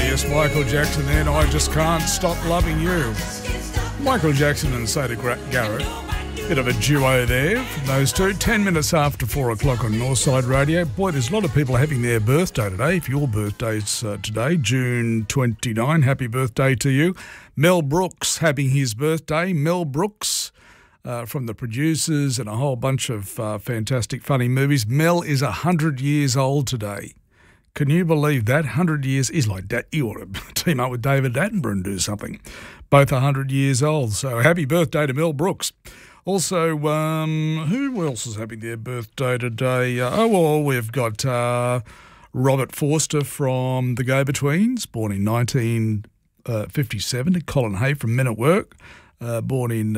Yes, Michael Jackson then, I Just Can't Stop Loving You. Michael Jackson and Sada Garrett. Bit of a duo there from those two. 10 minutes after 4 o'clock on Northside Radio. Boy, there's a lot of people having their birthday today. If your birthday's today, June 29, happy birthday to you. Mel Brooks having his birthday. Mel Brooks from the producers and a whole bunch of fantastic, funny movies. Mel is 100 years old today. Can you believe that? 100 years is like that. You ought to team up with David Attenborough and do something. Both 100 years old. So happy birthday to Mel Brooks. Also, who else is having their birthday today? We've got Robert Forster from The Go-Betweens, born in 1957. Colin Hay from Men at Work, born in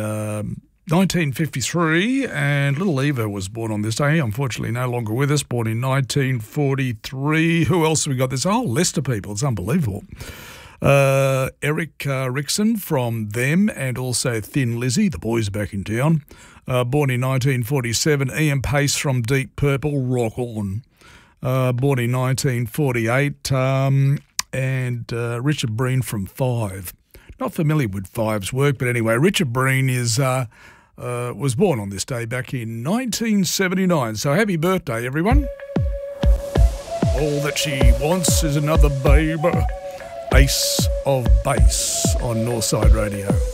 1953, and little Eva was born on this day, unfortunately no longer with us, born in 1943. Who else have we got? There's a whole list of people. It's unbelievable. Eric Rickson from Them, and also Thin Lizzy, the boys back in town, born in 1947. Ian Pace from Deep Purple, Rock On, born in 1948, and Richard Breen from Five. Not familiar with Five's work, but anyway, Richard Breen was born on this day back in 1979. So happy birthday, everyone. All that she wants is another baby. Ace of Base on Northside Radio.